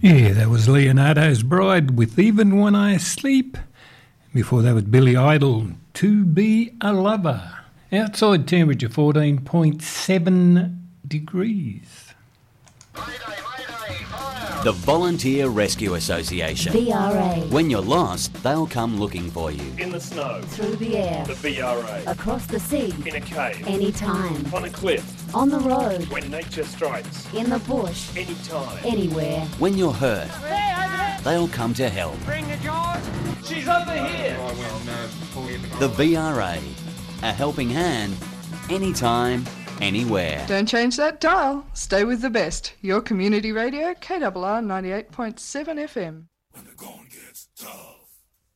Yeah, that was Leonardo's Bride with Even When I Sleep. Before that was Billy Idol, To Be a Lover. Outside temperature 14.7 degrees. The Volunteer Rescue Association. VRA. When you're lost, they'll come looking for you. In the snow. Through the air. The VRA. Across the sea. In a cave. Anytime. On a cliff. On the road. When nature strikes. In the bush. Anytime. Anywhere. When you're hurt, they'll come to help. Bring the George. She's over here. The VRA. A helping hand, anytime, anywhere. Don't change that dial. Stay with the best. Your community radio, KRR 98.7 FM. When the going gets tough.